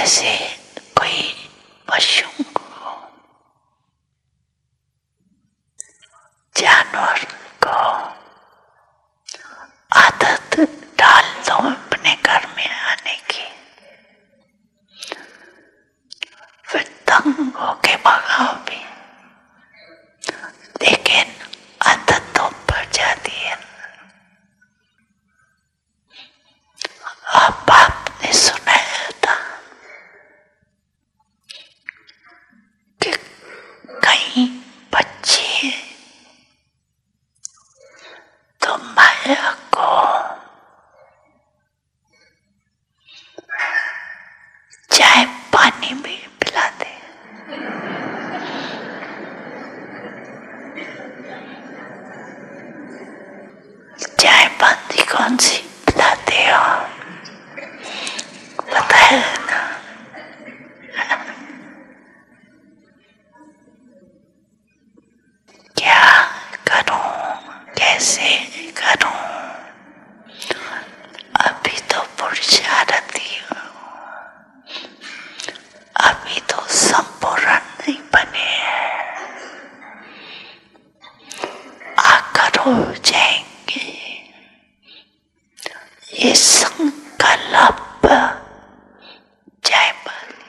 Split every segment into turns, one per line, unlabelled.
जैसे कोई पशु को, जानवर को आदत डाल दो अपने घर में आने की, फिर तंग होके भगाओ भी, लेकिन आदत तो पड़ जाती है। अब आपने सुनाया था कि कई बच्चे तो माया को चाय पानी भी पिलाते, चाय पानी कौन सी पिलाते हो बताया ना? क्या करूं, कैसे करूं? अभी तो पुरुषार्थी हूं, अभी तो संपूर्ण नहीं बने हैं, आकर हो जाएंगे। ये संकल्प चाय पानी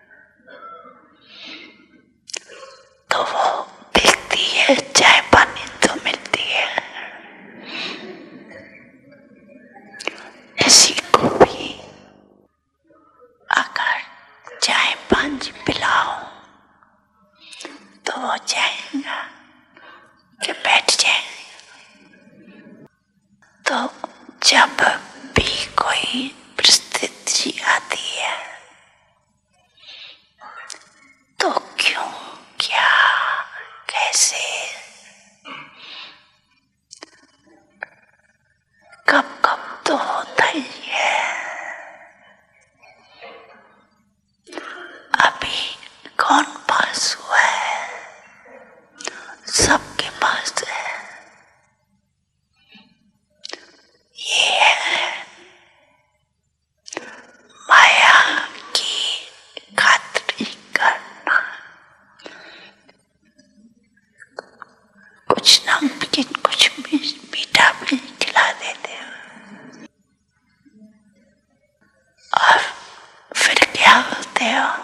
तो वो मिलती है, चाय पानी तो मिलती है। इसी को भी अगर चाय पानी पिलाओ तो वो जाएगा कि बैठ जाएगा। तो जब भी कोई परिस्थिति आती है तो क्यों, क्या, कैसे, कब कब तो होता ही है। अभी कौन पास हुआ है? सबके पास है। ये है माया की खातिरी करना। कुछ नमकीन, कुछ मीठा भी खिला देते हो और फिर क्या होते हो?